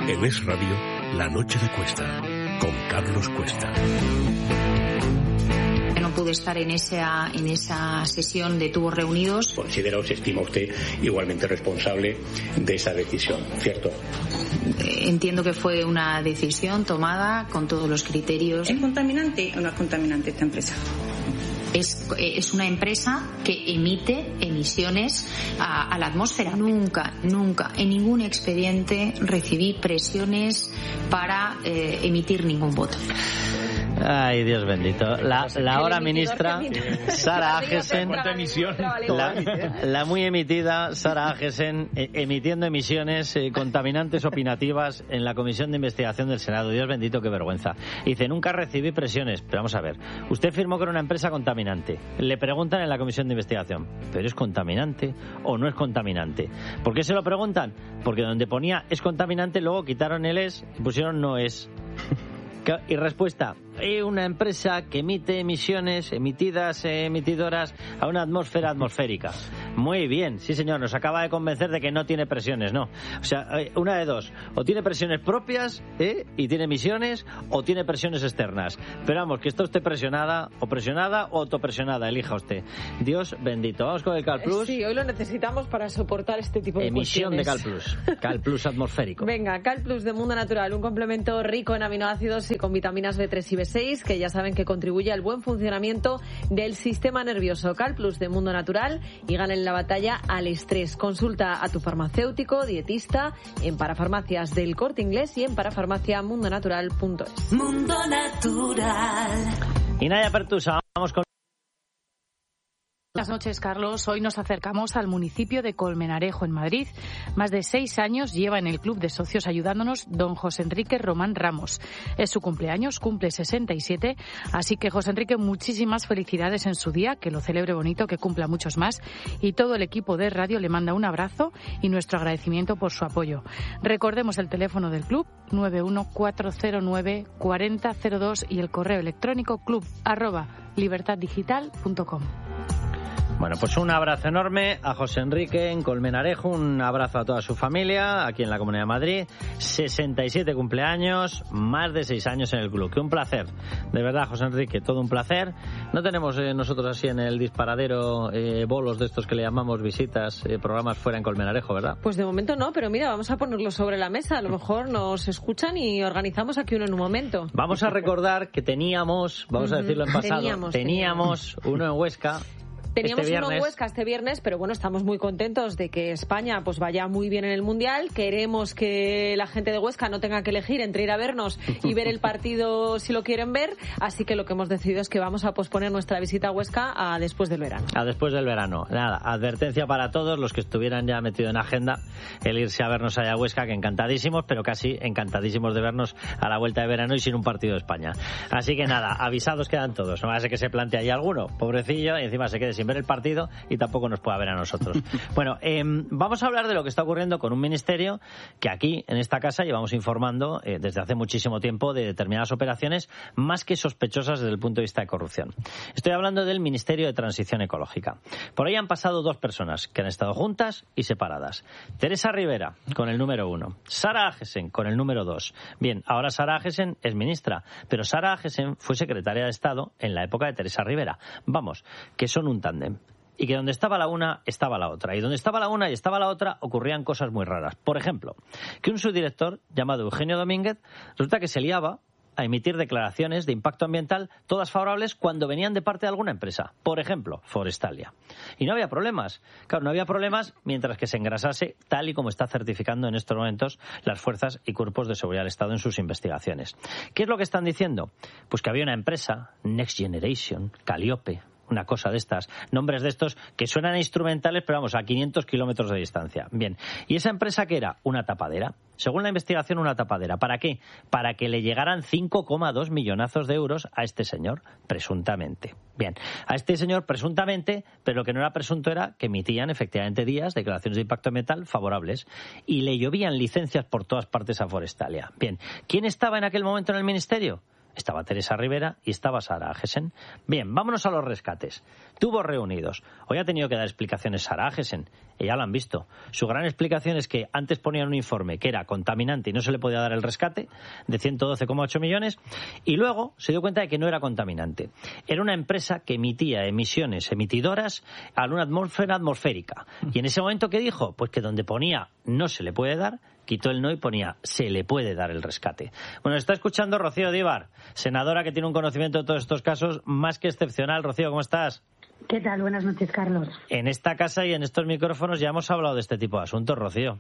En Es Radio, La Noche de Cuesta, con Carlos Cuesta. No pude estar en esa sesión de tubos reunidos. ¿Considera o se estima usted igualmente responsable de esa decisión, cierto? Entiendo que fue una decisión tomada con todos los criterios. ¿Es contaminante o no es contaminante esta empresa? Es una empresa que emite emisiones a la atmósfera. Nunca en ningún expediente recibí presiones para emitir ningún voto. Ay, Dios bendito. La ahora ministra Sara Agesen, la muy emitida Sara Agesen, emitiendo emisiones contaminantes opinativas en la Comisión de Investigación del Senado. Dios bendito, qué vergüenza. Dice, nunca recibí presiones. Pero vamos a ver, usted firmó con una empresa contaminante. Le preguntan en la Comisión de Investigación, ¿pero es contaminante o no es contaminante? ¿Por qué se lo preguntan? Porque donde ponía es contaminante, luego quitaron el es y pusieron no es. Y respuesta, una empresa que emite emitidoras a una atmósfera atmosférica. Muy bien, sí señor, nos acaba de convencer de que no tiene presiones, no. O sea, una de dos, o tiene presiones propias y tiene emisiones, o tiene presiones externas. Pero vamos, que está usted presionada o autopresionada, elija usted. Dios bendito. Vamos con el CalPlus. Sí, hoy lo necesitamos para soportar este tipo de emisión cuestiones. de CalPlus atmosférico. Venga, CalPlus de Mundo Natural, un complemento rico en aminoácidos y con vitaminas B3 y B6, que ya saben que contribuye al buen funcionamiento del sistema nervioso. CalPlus de Mundo Natural y ganen la batalla al estrés. Consulta a tu farmacéutico, dietista, en parafarmacias del Corte Inglés y en parafarmaciamundonatural.es. Mundo Natural. Y Nadia Pertusa, vamos con... Buenas noches, Carlos. Hoy nos acercamos al municipio de Colmenarejo, en Madrid. Más de 6 años lleva en el club de socios ayudándonos don José Enrique Román Ramos. Es su cumpleaños, cumple 67, así que José Enrique, muchísimas felicidades en su día, que lo celebre bonito, que cumpla muchos más, y todo el equipo de radio le manda un abrazo y nuestro agradecimiento por su apoyo. Recordemos el teléfono del club, 914094002, y el correo electrónico club@libertaddigital.com. Bueno, pues un abrazo enorme a José Enrique en Colmenarejo, un abrazo a toda su familia aquí en la Comunidad de Madrid. 67 cumpleaños, más de 6 años en el club. Que un placer, de verdad, José Enrique, todo un placer. No tenemos nosotros así en el disparadero bolos de estos que le llamamos visitas, programas fuera en Colmenarejo, ¿verdad? Pues de momento no, pero mira, vamos a ponerlo sobre la mesa. A lo mejor nos escuchan y organizamos aquí uno en un momento. Vamos a recordar que teníamos, vamos a decirlo en pasado, teníamos uno en Huesca. Teníamos uno en Huesca este viernes, pero bueno, estamos muy contentos de que España pues vaya muy bien en el Mundial. Queremos que la gente de Huesca no tenga que elegir entre ir a vernos y ver el partido si lo quieren ver, así que lo que hemos decidido es que vamos a posponer nuestra visita a Huesca a después del verano. A después del verano. Nada, advertencia para todos los que estuvieran ya metidos en agenda el irse a vernos allá a Huesca, que encantadísimos, pero casi encantadísimos de vernos a la vuelta de verano y sin un partido de España. Así que nada, avisados quedan todos. No va a ser que se plantee ahí alguno, pobrecillo, y encima se quede sin ver el partido y tampoco nos pueda ver a nosotros. Bueno, vamos a hablar de lo que está ocurriendo con un ministerio que aquí, en esta casa, llevamos informando desde hace muchísimo tiempo de determinadas operaciones más que sospechosas desde el punto de vista de corrupción. Estoy hablando del Ministerio de Transición Ecológica. Por ahí han pasado 2 personas que han estado juntas y separadas. Teresa Rivera, con el número 1. Sara Agesen, con el número 2. Bien, ahora Sara Agesen es ministra, pero Sara Agesen fue secretaria de Estado en la época de Teresa Rivera. Vamos, que son un tándem. Y que donde estaba la una, estaba la otra. Y donde estaba la una y estaba la otra, ocurrían cosas muy raras. Por ejemplo, que un subdirector llamado Eugenio Domínguez resulta que se liaba a emitir declaraciones de impacto ambiental, todas favorables, cuando venían de parte de alguna empresa. Por ejemplo, Forestalia. Y no había problemas. Claro, no había problemas mientras que se engrasase, tal y como está certificando en estos momentos las fuerzas y cuerpos de seguridad del Estado en sus investigaciones. ¿Qué es lo que están diciendo? Pues que había una empresa, Next Generation, Calliope, una cosa de estas, nombres de estos que suenan instrumentales, pero vamos, a 500 kilómetros de distancia. Bien, ¿y esa empresa qué era? Una tapadera. Según la investigación, una tapadera. ¿Para qué? Para que le llegaran 5,2 millonazos de euros a este señor, presuntamente. Bien, a este señor presuntamente, pero lo que no era presunto era que emitían efectivamente declaraciones de impacto ambiental favorables y le llovían licencias por todas partes a Forestalia. Bien, ¿quién estaba en aquel momento en el ministerio? estaba Teresa Rivera y estaba Sara Agesen. Bien, vámonos a los rescates. Tubos reunidos. Hoy ha tenido que dar explicaciones Sara Agesen. Ya lo han visto. Su gran explicación es que antes ponían un informe que era contaminante y no se le podía dar el rescate de 112,8 millones y luego se dio cuenta de que no era contaminante. Era una empresa que emitía emisiones emitidoras a una atmósfera atmosférica. Y en ese momento, ¿qué dijo? Pues que donde ponía no se le puede dar, quitó el no y ponía se le puede dar el rescate. Bueno, está escuchando Rocío Díbar, senadora que tiene un conocimiento de todos estos casos más que excepcional. Rocío, ¿cómo estás? ¿Qué tal? Buenas noches, Carlos. En esta casa y en estos micrófonos ya hemos hablado de este tipo de asuntos, Rocío.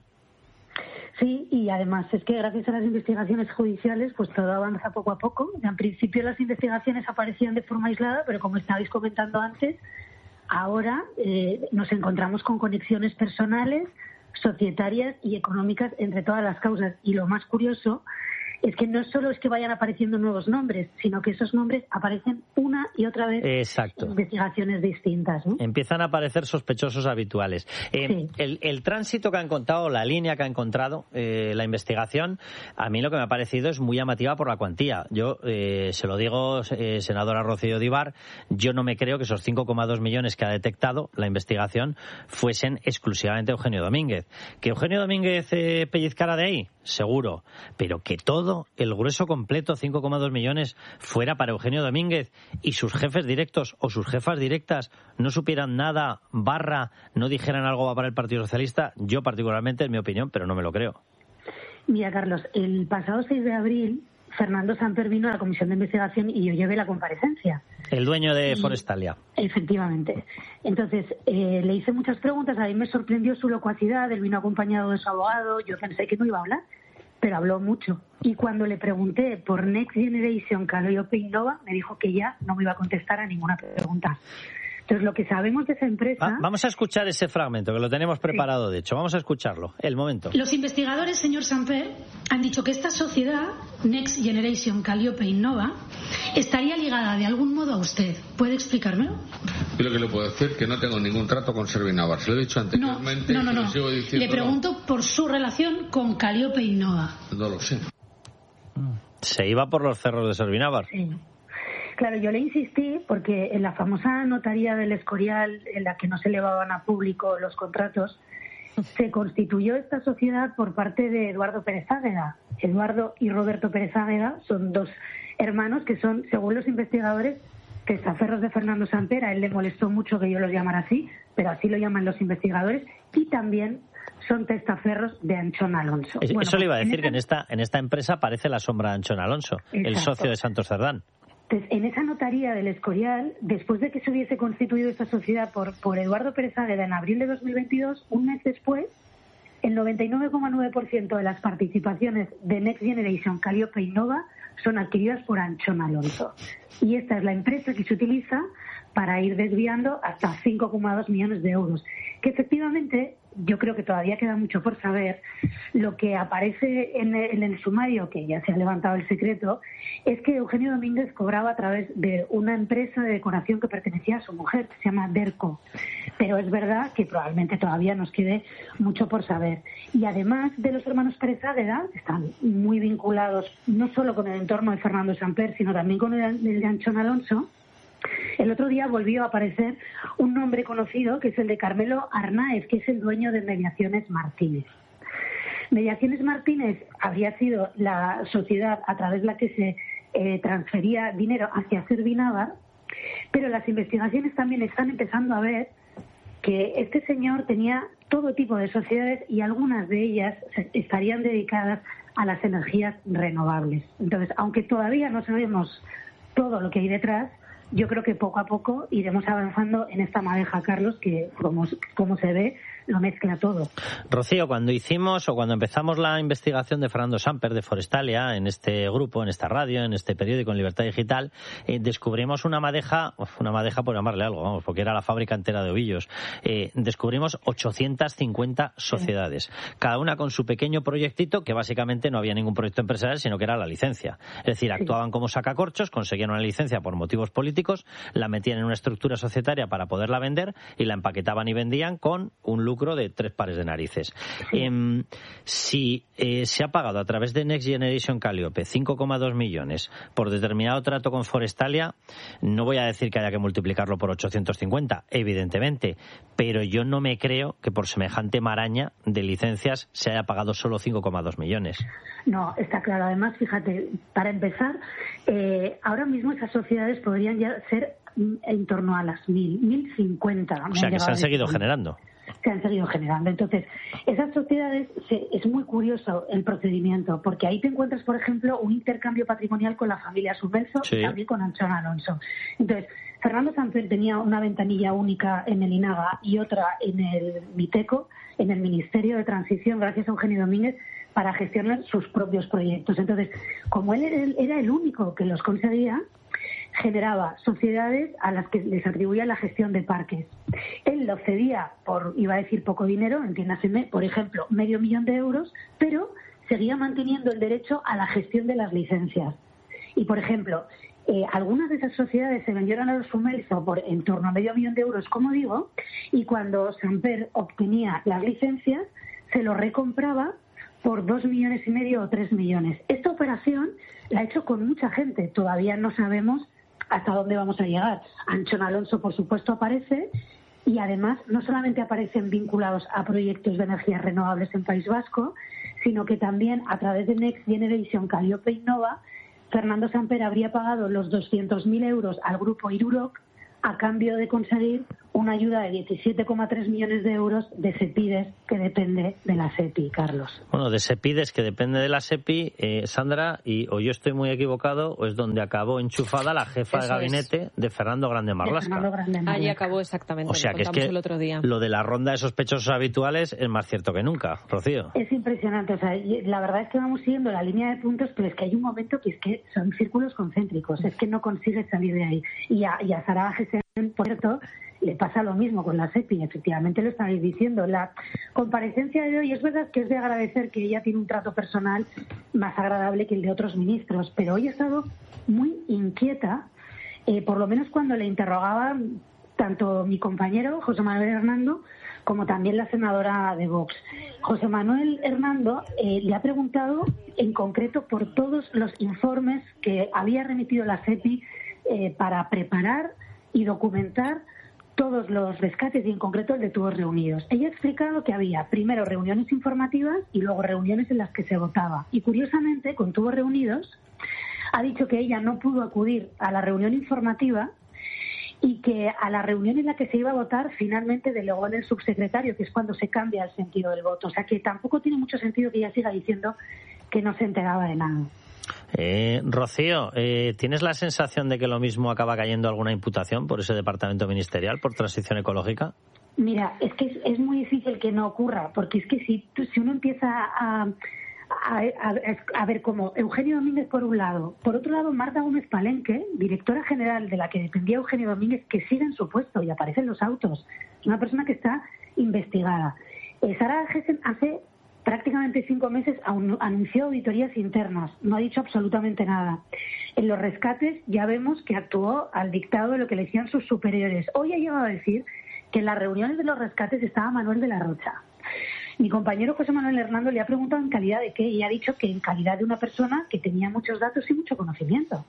Sí, y además es que gracias a las investigaciones judiciales pues todo avanza poco a poco. En principio las investigaciones aparecían de forma aislada, pero como estabais comentando antes, ahora nos encontramos con conexiones personales, societarias y económicas entre todas las causas. Y lo más curioso es que no solo es que vayan apareciendo nuevos nombres, sino que esos nombres aparecen una y otra vez. Exacto. En investigaciones distintas, ¿no? Empiezan a aparecer sospechosos habituales. Sí. El tránsito que ha encontrado, la línea que ha encontrado la investigación, a mí lo que me ha parecido es muy llamativa por la cuantía. Yo se lo digo, senadora Rocío Díbar, yo no me creo que esos 5,2 millones que ha detectado la investigación fuesen exclusivamente Eugenio Domínguez. ¿Que Eugenio Domínguez pellizcara de ahí? Seguro. Pero que todo el grueso completo, 5,2 millones, fuera para Eugenio Domínguez y sus jefes directos o sus jefas directas no supieran nada, no dijeran algo para el Partido Socialista, yo particularmente, en mi opinión, pero no me lo creo. Mira, Carlos, el pasado 6 de abril, Fernando Samper vino a la comisión de investigación y yo llevé la comparecencia. El dueño de Forestalia. Efectivamente. Entonces, le hice muchas preguntas, a mí me sorprendió su locuacidad, él vino acompañado de su abogado, yo pensé que no iba a hablar, pero habló mucho. Y cuando le pregunté por Next Generation Calliope Innova, me dijo que ya no me iba a contestar a ninguna pregunta. Entonces, lo que sabemos de esa empresa... Vamos a escuchar ese fragmento, que lo tenemos preparado, de hecho. Vamos a escucharlo. El momento. Los investigadores, señor Samper, han dicho que esta sociedad, Next Generation Calliope Innova, estaría ligada de algún modo a usted. ¿Puede explicármelo? Yo lo que le puedo decir es que no tengo ningún trato con Servinavar. Se lo he dicho anteriormente. No. Lo sigo diciendo, le pregunto por su relación con Calliope Innova. No lo sé. Se iba por los cerros de Servinavar. Sí. Claro, yo le insistí porque en la famosa notaría del Escorial, en la que no se elevaban a público los contratos, se constituyó esta sociedad por parte de Eduardo Pérez Águeda. Eduardo y Roberto Pérez Águeda son dos hermanos que son, según los investigadores, testaferros de Fernando Samper. A él le molestó mucho que yo los llamara así, pero así lo llaman los investigadores, y también son testaferros de Anchón Alonso. Eso le iba a decir, que en esta empresa aparece la sombra de Anchón Alonso, el socio de Santos Cerdán. Entonces, en esa notaría del Escorial, después de que se hubiese constituido esta sociedad por Eduardo Pérez Águeda en abril de 2022, un mes después, el 99,9% de las participaciones de Next Generation Calliope Innova son adquiridas por Anchón Alonso. Y esta es la empresa que se utiliza para ir desviando hasta 5,2 millones de euros. Que efectivamente, yo creo que todavía queda mucho por saber. Lo que aparece en el sumario, que ya se ha levantado el secreto, es que Eugenio Domínguez cobraba a través de una empresa de decoración que pertenecía a su mujer, que se llama Derco. Pero es verdad que probablemente todavía nos quede mucho por saber. Y además de los hermanos Pérez Águeda, están muy vinculados no solo con el entorno de Fernando Samper, sino también con el de Anchón Alonso. El otro día volvió a aparecer un nombre conocido, que es el de Carmelo Arnáez, que es el dueño de Mediaciones Martínez. Mediaciones Martínez habría sido la sociedad a través de la que se transfería dinero hacia Servinavar, pero las investigaciones también están empezando a ver que este señor tenía todo tipo de sociedades y algunas de ellas estarían dedicadas a las energías renovables. Entonces, aunque todavía no sabemos todo lo que hay detrás, yo creo que poco a poco iremos avanzando en esta madeja, Carlos, que como se ve, lo mezcla todo. Rocío, cuando empezamos la investigación de Fernando Samper de Forestalia, en este grupo, en esta radio, en este periódico, en Libertad Digital, descubrimos una madeja por llamarle algo, vamos, porque era la fábrica entera de ovillos. Descubrimos 850 sociedades, cada una con su pequeño proyectito, que básicamente no había ningún proyecto empresarial, sino que era la licencia. Es decir, actuaban como sacacorchos, conseguían una licencia por motivos políticos, la metían en una estructura societaria para poderla vender y la empaquetaban y vendían con un lucro lucro de 3 pares de narices. Si se ha pagado a través de Next Generation Calliope 5,2 millones por determinado trato con Forestalia, no voy a decir que haya que multiplicarlo por 850, evidentemente, pero yo no me creo que por semejante maraña de licencias se haya pagado solo 5,2 millones. No, está claro. Además, fíjate, para empezar, ahora mismo esas sociedades podrían ya ser en torno a las 1.050. O sea, que se han seguido generando. Se han seguido generando. Entonces, esas sociedades, es muy curioso el procedimiento, porque ahí te encuentras, por ejemplo, un intercambio patrimonial con la familia Subvenzo y también con Anchona Alonso. Entonces, Fernando Samper tenía una ventanilla única en el INAGA y otra en el MITECO, en el Ministerio de Transición, gracias a Eugenio Domínguez, para gestionar sus propios proyectos. Entonces, como él era el único que los conseguía, generaba sociedades a las que les atribuía la gestión de parques. Él lo cedía por, iba a decir poco dinero, entiéndaseme, por ejemplo, 500.000 euros, pero seguía manteniendo el derecho a la gestión de las licencias. Y, por ejemplo, algunas de esas sociedades se vendieron a los Subvenzo por en torno a 500.000 euros, como digo, y cuando Samper obtenía las licencias, se lo recompraba por 2,5 millones o 3 millones. Esta operación la ha hecho con mucha gente. Todavía no sabemos hasta dónde vamos a llegar. Anchona Alonso, por supuesto, aparece, y además no solamente aparecen vinculados a proyectos de energías renovables en País Vasco, sino que también a través de Next Generation Calliope Innova, Fernando Samper habría pagado los 200.000 euros al grupo Iruroc a cambio de conseguir una ayuda de 17,3 millones de euros de Sepides, que depende de la SEPI, Carlos. Bueno, de Sepides, que depende de la SEPI, Sandra, y o yo estoy muy equivocado, o es donde acabó enchufada la jefa de gabinete de Fernando Grande Marlaska. Allí acabó exactamente, o sea, que es que el otro día. Lo de la ronda de sospechosos habituales es más cierto que nunca, Rocío. Es impresionante, o sea, la verdad es que vamos siguiendo la línea de puntos, pero es que hay un momento que es que son círculos concéntricos, es que no consigues salir de ahí. Y a Sara Gesen, por cierto, le pasa lo mismo con la SEPI, efectivamente lo estáis diciendo. La comparecencia de hoy es verdad que es de agradecer que ella tiene un trato personal más agradable que el de otros ministros, pero hoy ha estado muy inquieta, por lo menos cuando le interrogaba tanto mi compañero José Manuel Hernando como también la senadora de Vox. José Manuel Hernando le ha preguntado en concreto por todos los informes que había remitido la SEPI para preparar y documentar todos los rescates y en concreto el de Tubos Reunidos. Ella ha explicado que había primero reuniones informativas y luego reuniones en las que se votaba. Y curiosamente, con Tubos Reunidos, ha dicho que ella no pudo acudir a la reunión informativa y que a la reunión en la que se iba a votar finalmente delegó en el subsecretario, que es cuando se cambia el sentido del voto. O sea que tampoco tiene mucho sentido que ella siga diciendo que no se enteraba de nada. Rocío, ¿tienes la sensación de que lo mismo acaba cayendo alguna imputación por ese departamento ministerial, por transición ecológica? Mira, es que es muy difícil que no ocurra, porque es que si uno empieza a ver como Eugenio Domínguez por un lado, por otro lado Marta Gómez Palenque, directora general de la que dependía Eugenio Domínguez, que sigue en su puesto y aparece en los autos, es una persona que está investigada. Sara Gesen hace prácticamente 5 meses anunció auditorías internas, no ha dicho absolutamente nada. En los rescates ya vemos que actuó al dictado de lo que le decían sus superiores. Hoy ha llegado a decir que en las reuniones de los rescates estaba Manuel de la Rocha. Mi compañero José Manuel Hernando le ha preguntado en calidad de qué y ha dicho que en calidad de una persona que tenía muchos datos y mucho conocimiento.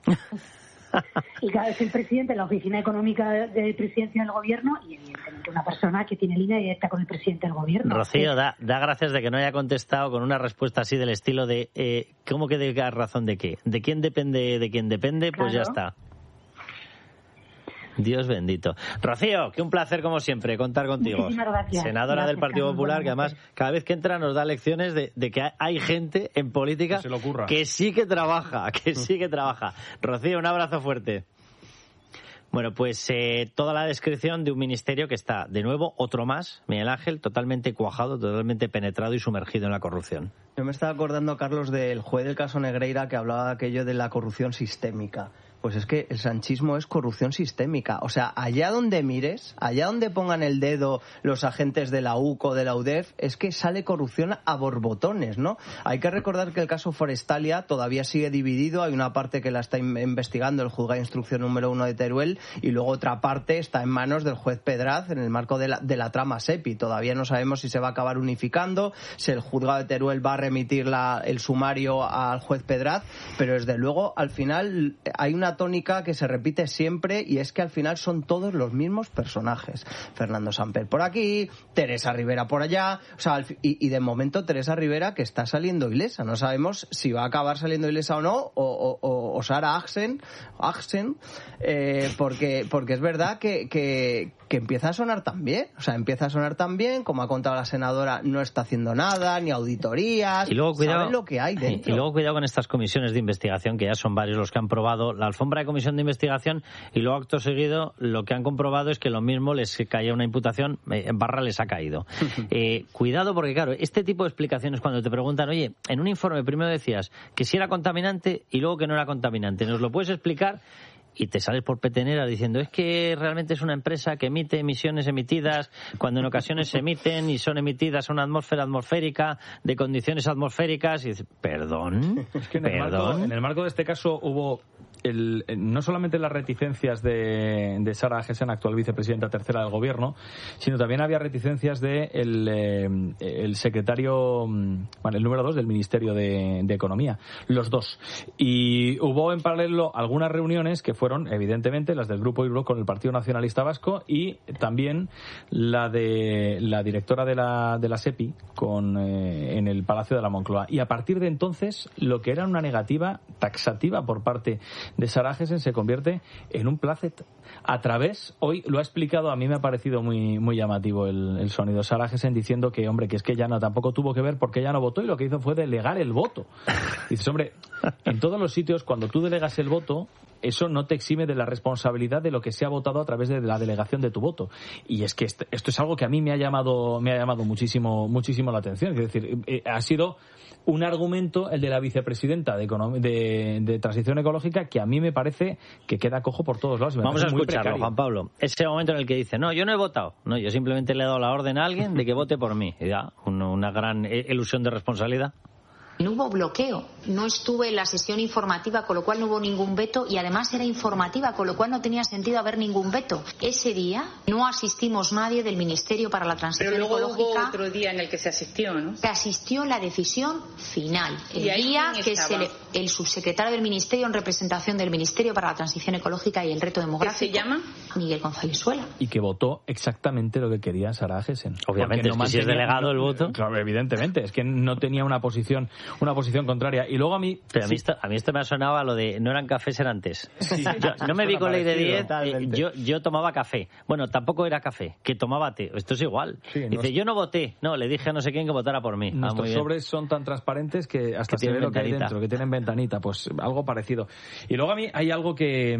Y claro, es el presidente de la Oficina Económica de Presidencia del Gobierno y evidentemente una persona que tiene línea directa con el presidente del Gobierno. Rocío, da gracias de que no haya contestado con una respuesta así del estilo de ¿cómo que de razón de qué? ¿De quién depende? Pues claro. Ya está. Dios bendito. Rocío, que un placer como siempre contar contigo. Muchísimas gracias. Senadora del Partido Popular, que además cada vez que entra nos da lecciones de que hay gente en política que sí que trabaja, Rocío, un abrazo fuerte. Bueno, pues toda la descripción de un ministerio que está, de nuevo, otro más, Miguel Ángel, totalmente cuajado, totalmente penetrado y sumergido en la corrupción. Yo me estaba acordando, Carlos, del juez del caso Negreira que hablaba de aquello de la corrupción sistémica. pues es que el sanchismo es corrupción sistémica. O sea, allá donde mires, allá donde pongan el dedo los agentes de la UCO, de la UDEF, es que sale corrupción a borbotones, ¿no? Hay que recordar que el caso Forestalia todavía sigue dividido. Hay una parte que la está investigando el juzgado de instrucción número 1 de Teruel y luego otra parte está en manos del juez Pedraz en el marco de la trama SEPI. Todavía no sabemos si se va a acabar unificando, si el juzgado de Teruel va a remitir el sumario al juez Pedraz, pero desde luego al final hay una tónica que se repite siempre y es que al final son todos los mismos personajes. Fernando Samper por aquí, Teresa Rivera por allá, o sea, y de momento Teresa Rivera que está saliendo ilesa. No sabemos si va a acabar saliendo ilesa o no, o Sara Axen, porque es verdad que empieza a sonar tan bien. O sea, empieza a sonar tan bien, como ha contado la senadora, no está haciendo nada, ni auditorías, y luego, cuidado, saben lo que hay dentro. Y luego cuidado con estas comisiones de investigación, que ya son varios los que han probado la alfombra de comisión de investigación, y luego acto seguido lo que han comprobado es que lo mismo les caía una imputación, barra les ha caído. Cuidado porque, claro, este tipo de explicaciones cuando te preguntan, oye, en un informe primero decías que si era contaminante y luego que no era contaminante, ¿nos lo puedes explicar? Y te sales por petenera diciendo es que realmente es una empresa que emite emisiones emitidas cuando en ocasiones se emiten y son emitidas a una atmósfera atmosférica de condiciones atmosféricas y dices, perdón. Es que en el marco de este caso hubo no solamente las reticencias de Sara Agesen, actual vicepresidenta tercera del gobierno, sino también había reticencias de el secretario, el número 2 del Ministerio de Economía, los dos. Y hubo en paralelo algunas reuniones que fueron, evidentemente, las del Grupo Ibro con el Partido Nacionalista Vasco y también la de la directora de la SEPI en el Palacio de la Moncloa. Y a partir de entonces, lo que era una negativa taxativa por parte de Sara Agesen se convierte en un placet. A través, hoy lo ha explicado, a mí me ha parecido muy, muy llamativo el sonido. Sara Agesen diciendo que, hombre, que es que ya no, tampoco tuvo que ver porque ella no votó y lo que hizo fue delegar el voto. Dices, hombre, en todos los sitios, cuando tú delegas el voto, eso no te exime de la responsabilidad de lo que se ha votado a través de la delegación de tu voto. Y es que esto es algo que a mí me ha llamado muchísimo la atención. Es decir, ha sido un argumento, el de la vicepresidenta de Transición Ecológica, que a mí me parece que queda cojo por todos lados. Vamos a escucharlo, Juan Pablo. Ese momento en el que dice, no, yo no he votado. No, yo simplemente le he dado la orden a alguien de que vote por mí. Y ya, una gran ilusión de responsabilidad. No hubo bloqueo, no estuve en la sesión informativa, con lo cual no hubo ningún veto, y además era informativa, con lo cual no tenía sentido haber ningún veto. Ese día no asistimos nadie del Ministerio para la Transición Ecológica. Pero luego hubo otro día en el que se asistió, ¿no? Se asistió la decisión final, el día que el subsecretario del Ministerio en representación del Ministerio para la Transición Ecológica y el Reto Demográfico. ¿Qué se llama? Miguel González Suela. Y que votó exactamente lo que quería Sara Agesen. Obviamente, no si es delegado el voto. Claro, evidentemente, es que no tenía una posición contraria. Y luego a mí... Pero a mí esto me ha sonado a lo de no eran cafés, eran tés. Sí, yo no me vi con ley de 10, yo tomaba café. Bueno, tampoco era café, que tomaba té. Esto es igual. Sí, dice, yo no voté. No, le dije a no sé quién que votara por mí. Nuestros sobres son tan transparentes que hasta se ve lo que hay dentro, que tienen ventanita. Pues algo parecido. Y luego a mí hay algo que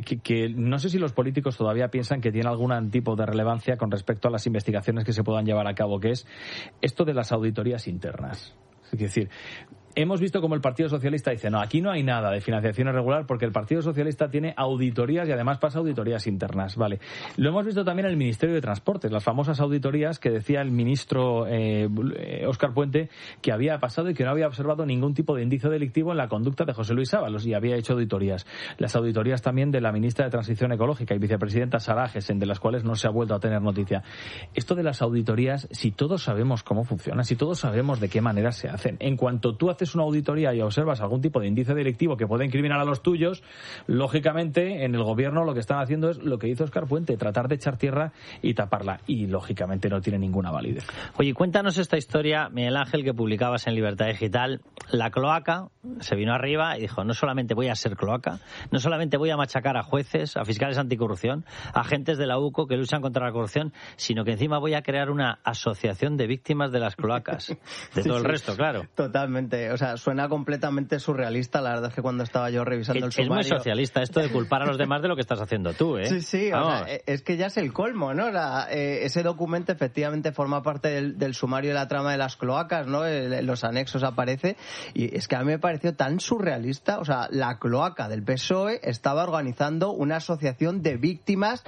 no sé si los políticos todavía piensan que tiene algún tipo de relevancia con respecto a las investigaciones que se puedan llevar a cabo, que es esto de las auditorías internas. Es decir, hemos visto como el Partido Socialista dice, no, aquí no hay nada de financiación irregular porque el Partido Socialista tiene auditorías y además pasa auditorías internas. Vale. Lo hemos visto también en el Ministerio de Transportes, las famosas auditorías que decía el ministro Óscar Puente que había pasado y que no había observado ningún tipo de indicio delictivo en la conducta de José Luis Ábalos y había hecho auditorías. Las auditorías también de la ministra de Transición Ecológica y vicepresidenta Sara Agesen, de las cuales no se ha vuelto a tener noticia. Esto de las auditorías, si todos sabemos cómo funciona, si todos sabemos de qué manera se hacen, en cuanto tú haces una auditoría y observas algún tipo de índice delictivo que puede incriminar a los tuyos, lógicamente en el gobierno lo que están haciendo es lo que hizo Óscar Puente, tratar de echar tierra y taparla, y lógicamente no tiene ninguna validez. Oye, cuéntanos esta historia, Miguel Ángel, que publicabas en Libertad Digital. La cloaca se vino arriba y dijo, no solamente voy a ser cloaca, no solamente voy a machacar a jueces, a fiscales anticorrupción, a agentes de la UCO que luchan contra la corrupción, sino que encima voy a crear una asociación de víctimas de las cloacas, de todo el resto, claro. Totalmente. O sea, suena completamente surrealista. La verdad es que cuando estaba yo revisando el sumario... Es muy socialista esto de culpar a los demás de lo que estás haciendo tú, ¿eh? Sí, o sea, es que ya es el colmo, ¿no? Ese documento efectivamente forma parte del sumario de la trama de las cloacas, ¿no? Los anexos aparece, y es que a mí me pareció tan surrealista. O sea, la cloaca del PSOE estaba organizando una asociación de víctimas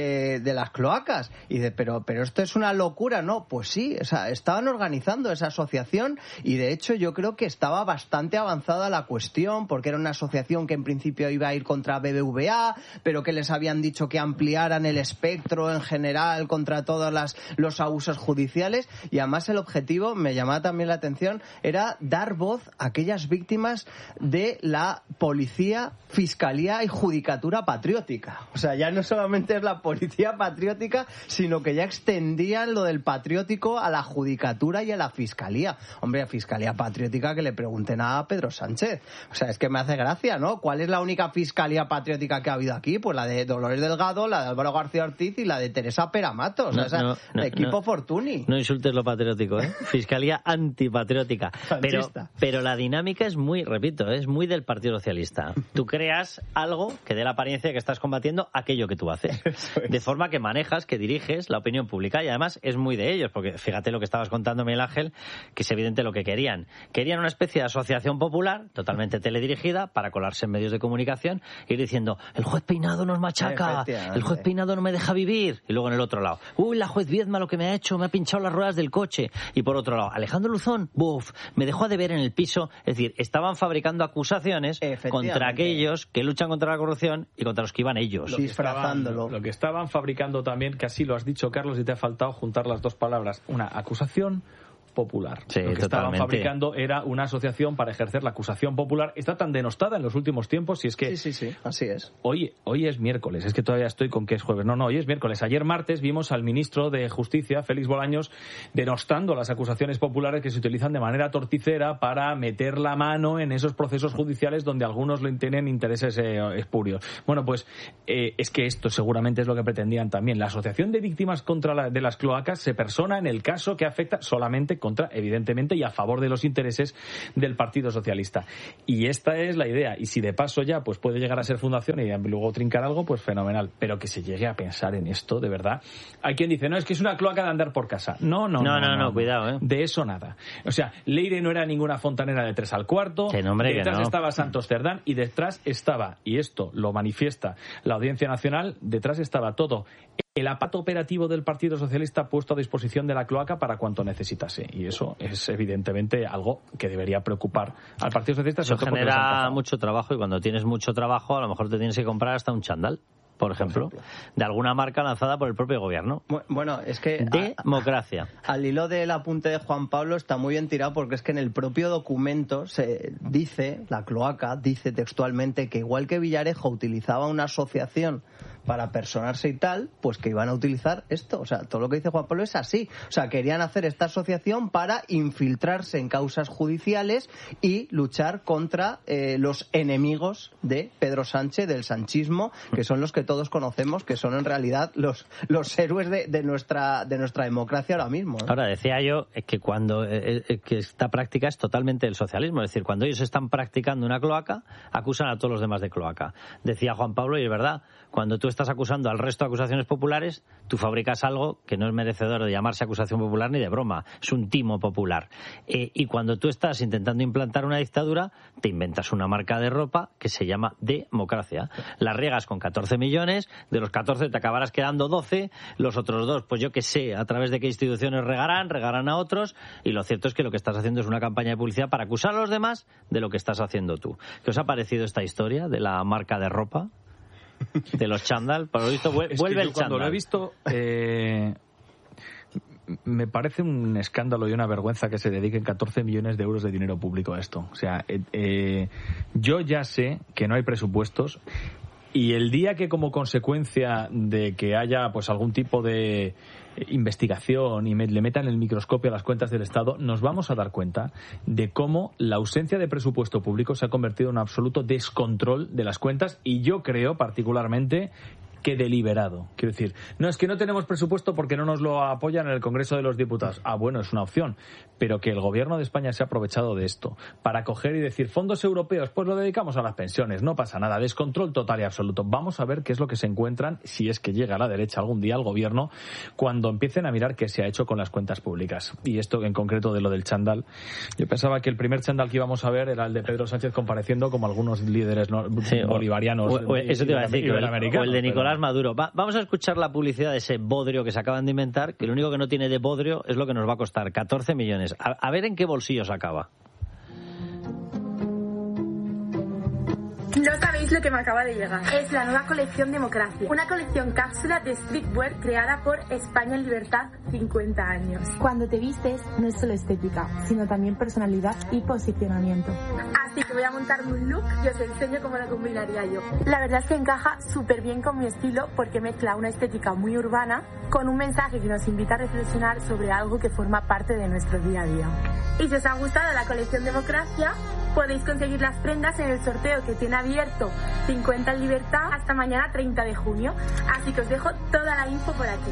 de las cloacas, y pero esto es una locura, ¿no? Pues sí, o sea, estaban organizando esa asociación, y de hecho yo creo que estaba bastante avanzada la cuestión, porque era una asociación que en principio iba a ir contra BBVA, pero que les habían dicho que ampliaran el espectro en general contra todos los abusos judiciales, y además el objetivo, me llamaba también la atención, era dar voz a aquellas víctimas de la policía, fiscalía y judicatura patriótica. O sea, ya no solamente es la policía patriótica, sino que ya extendían lo del patriótico a la judicatura y a la fiscalía. Hombre, a fiscalía patriótica que le pregunten a Pedro Sánchez. O sea, es que me hace gracia, ¿no? ¿Cuál es la única fiscalía patriótica que ha habido aquí? Pues la de Dolores Delgado, la de Álvaro García Ortiz y la de Teresa Peramato. O sea, equipo Fortuny. No insultes lo patriótico, ¿eh? Fiscalía antipatriótica. Pero la dinámica es muy, repito, es muy del Partido Socialista. Tú creas algo que dé la apariencia de que estás combatiendo aquello que tú haces. De forma que manejas, que diriges la opinión pública, y además es muy de ellos, porque fíjate lo que estabas contando, Miguel Ángel, que es evidente lo que querían. Querían una especie de asociación popular, totalmente teledirigida, para colarse en medios de comunicación, e ir diciendo, el juez Peinado nos machaca, el juez Peinado no me deja vivir, y luego en el otro lado, la juez Viedma lo que me ha hecho, me ha pinchado las ruedas del coche, y por otro lado, Alejandro Luzón, me dejó a deber en el piso. Es decir, estaban fabricando acusaciones contra aquellos que luchan contra la corrupción y contra los que iban ellos. Disfrazándolo. Lo que estaban fabricando también, que así lo has dicho, Carlos, y te ha faltado juntar las dos palabras, una acusación popular. Sí, lo que estaban fabricando era una asociación para ejercer la acusación popular. Está tan denostada en los últimos tiempos, y es que... Sí, así es. Hoy es miércoles, es que todavía estoy con que es jueves. No, hoy es miércoles. Ayer martes vimos al ministro de Justicia, Félix Bolaños, denostando las acusaciones populares que se utilizan de manera torticera para meter la mano en esos procesos judiciales donde algunos tienen intereses espurios. Bueno, pues es que esto seguramente es lo que pretendían también. La Asociación de Víctimas de las Cloacas se persona en el caso que afecta solamente contra, evidentemente, y a favor de los intereses del Partido Socialista. Y esta es la idea. Y si de paso ya pues puede llegar a ser fundación y luego trincar algo, pues fenomenal. Pero que se llegue a pensar en esto, de verdad. Hay quien dice, no, es que es una cloaca de andar por casa. No, cuidado, ¿eh? De eso nada. O sea, Leire no era ninguna fontanera de 3 al cuarto. Detrás estaba Santos Cerdán, y detrás estaba, y esto lo manifiesta la Audiencia Nacional, detrás estaba todo el aparato operativo del Partido Socialista puesto a disposición de la cloaca para cuanto necesitase. Y eso es evidentemente algo que debería preocupar al Partido Socialista. Eso genera mucho trabajo, y cuando tienes mucho trabajo a lo mejor te tienes que comprar hasta un chándal, por ejemplo, de alguna marca lanzada por el propio gobierno. Bueno, es que... Democracia. Al hilo del apunte de Juan Pablo está muy bien tirado, porque es que en el propio documento se dice, la cloaca dice textualmente, que igual que Villarejo utilizaba una asociación para personarse y tal, pues que iban a utilizar esto. O sea, todo lo que dice Juan Pablo es así. O sea, querían hacer esta asociación para infiltrarse en causas judiciales y luchar contra los enemigos de Pedro Sánchez, del sanchismo, que son los que todos conocemos, que son en realidad los héroes de nuestra democracia ahora mismo, ¿no? Ahora, decía yo que cuando que esta práctica es totalmente el socialismo. Es decir, cuando ellos están practicando una cloaca, acusan a todos los demás de cloaca. Decía Juan Pablo, y es verdad, cuando tú estás acusando al resto de acusaciones populares, tú fabricas algo que no es merecedor de llamarse acusación popular ni de broma. Es un timo popular. Y cuando tú estás intentando implantar una dictadura, te inventas una marca de ropa que se llama democracia. La riegas con 14 millones, de los 14 te acabarás quedando 12, los otros 2, pues yo qué sé, a través de qué instituciones regarán a otros, y lo cierto es que lo que estás haciendo es una campaña de publicidad para acusar a los demás de lo que estás haciendo tú. ¿Qué os ha parecido esta historia de la marca de ropa? De los chándal, por lo visto vuelve el chándal. Cuando lo he visto, me parece un escándalo y una vergüenza que se dediquen 14 millones de euros de dinero público a esto. O sea, yo ya sé que no hay presupuestos, y el día que, como consecuencia de que haya pues algún tipo de investigación y le metan el microscopio a las cuentas del Estado, nos vamos a dar cuenta de cómo la ausencia de presupuesto público se ha convertido en un absoluto descontrol de las cuentas, y yo creo particularmente que deliberado. Quiero decir, no es que no tenemos presupuesto porque no nos lo apoyan en el Congreso de los Diputados. Bueno, es una opción, pero que el gobierno de España se ha aprovechado de esto para coger y decir fondos europeos, pues lo dedicamos a las pensiones, no pasa nada, descontrol total y absoluto. Vamos a ver qué es lo que se encuentran, si es que llega a la derecha algún día al gobierno, cuando empiecen a mirar qué se ha hecho con las cuentas públicas. Y esto en concreto de lo del chándal, yo pensaba que el primer chándal que íbamos a ver era el de Pedro Sánchez compareciendo como algunos líderes bolivarianos. Eso te iba a decir, o el de Nicolás Maduro. Vamos a escuchar la publicidad de ese bodrio que se acaban de inventar, que lo único que no tiene de bodrio es lo que nos va a costar, 14 millones. A ver en qué bolsillos acaba. No sabéis lo que me acaba de llegar. Es la nueva colección Democracia. Una colección cápsula de streetwear creada por España en Libertad 50 años. Cuando te vistes no es solo estética, sino también personalidad y posicionamiento. Así que voy a montarme un look y os enseño cómo lo combinaría yo. La verdad es que encaja súper bien con mi estilo porque mezcla una estética muy urbana con un mensaje que nos invita a reflexionar sobre algo que forma parte de nuestro día a día. Y si os ha gustado la colección Democracia, podéis conseguir las prendas en el sorteo que tiene abierto 50 en Libertad hasta mañana 30 de junio. Así que os dejo toda la info por aquí.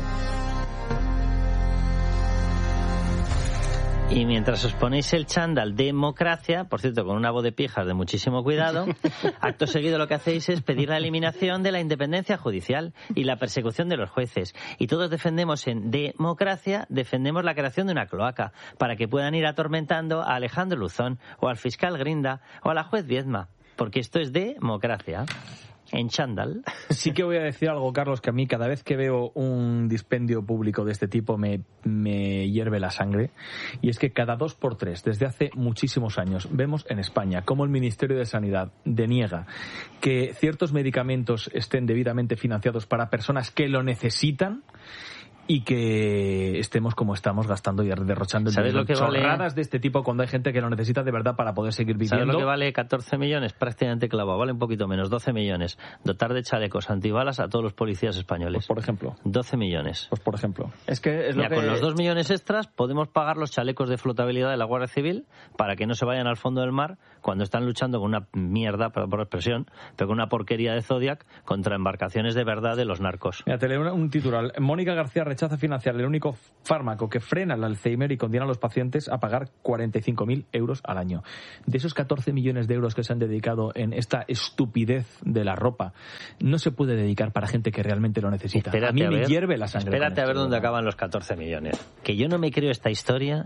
Y mientras os ponéis el chándal Democracia, por cierto, con una voz de pijas de muchísimo cuidado, acto seguido lo que hacéis es pedir la eliminación de la independencia judicial y la persecución de los jueces. Y todos defendemos en Democracia, defendemos la creación de una cloaca para que puedan ir atormentando a Alejandro Luzón o al fiscal Grinda o a la juez Viedma, porque esto es Democracia. En chándal. Sí que voy a decir algo, Carlos, que a mí cada vez que veo un dispendio público de este tipo me hierve la sangre. Y es que cada 2x3, desde hace muchísimos años, vemos en España cómo el Ministerio de Sanidad deniega que ciertos medicamentos estén debidamente financiados para personas que lo necesitan y que estemos como estamos gastando y derrochando chorradas de este tipo cuando hay gente que lo necesita de verdad para poder seguir viviendo. ¿Sabes lo que vale 14 millones? Prácticamente clavado, vale un poquito menos, 12 millones. Dotar de chalecos antibalas a todos los policías españoles. Pues por ejemplo. 12 millones. Pues por ejemplo. Es que es lo que... Con los 2 millones extras podemos pagar los chalecos de flotabilidad de la Guardia Civil para que no se vayan al fondo del mar cuando están luchando con una mierda, perdón por la expresión, pero con una porquería de Zodiac contra embarcaciones de verdad de los narcos. Mira, te leo un titular. Mónica García rechaza financiar el único fármaco que frena el Alzheimer y condena a los pacientes a pagar 45.000 euros al año. De esos 14 millones de euros que se han dedicado en esta estupidez de la ropa, no se puede dedicar para gente que realmente lo necesita. Espérate, a mí me hierve la sangre. Espérate a ver dónde acaban los 14 millones. Que yo no me creo esta historia,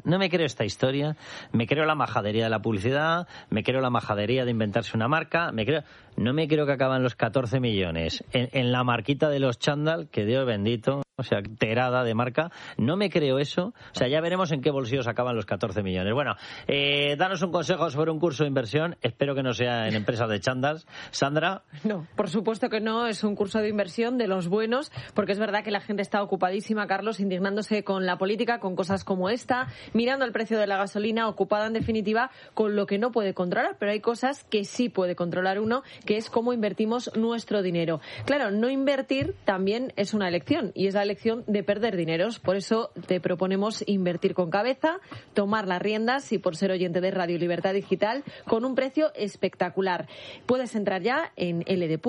me creo la majadería de la publicidad, me creo la majadería de inventarse una marca, no me creo que acaban los 14 millones en la marquita de los chándal, que Dios bendito, o sea, terada de marca, no me creo eso, o sea, ya veremos en qué bolsillos acaban los 14 millones. Bueno, danos un consejo sobre un curso de inversión, espero que no sea en empresas de chándals. Sandra. No, por supuesto que no, es un curso de inversión de los buenos, porque es verdad que la gente está ocupadísima, Carlos, indignándose con la política, con cosas como esta, mirando el precio de la gasolina, ocupada en definitiva con lo que no puede controlar, pero hay cosas que sí puede controlar uno, que es cómo invertimos nuestro dinero. Claro, no invertir también es una elección, y es la elección de perder dineros. Por eso te proponemos invertir con cabeza, tomar las riendas y por ser oyente de Radio Libertad Digital con un precio espectacular. Puedes entrar ya en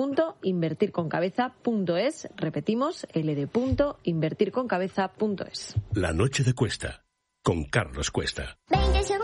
ld.invertirconcabeza.es. Repetimos, ld.invertirconcabeza.es. La noche de Cuesta, con Carlos Cuesta. 20 segundos.